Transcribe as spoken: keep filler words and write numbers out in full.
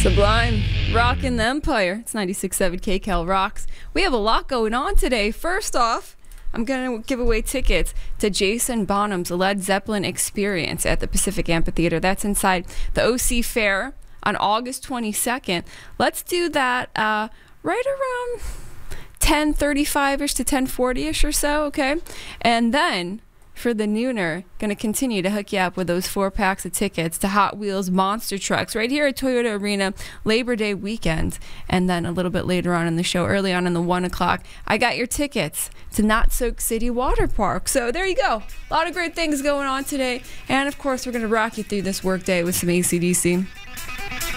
Sublime, rockin' the Empire. It's ninety-six point seven K C A L Rocks. We have a lot going on today. First off, I'm going to give away tickets to Jason Bonham's Led Zeppelin Experience at the Pacific Amphitheater. That's inside the O C Fair on August twenty-second. Let's do that uh, right around ten thirty-five-ish to ten forty-ish or so, okay? And then for the nooner, going to continue to hook you up with those four packs of tickets to Hot Wheels Monster Trucks right here at Toyota Arena Labor Day weekend. And then a little bit later on in the show, early on in the one o'clock, I got your tickets to Not Soak City Water Park. So there you go. A lot of great things going on today. And of course, we're going to rock you through this work day with some A C D C.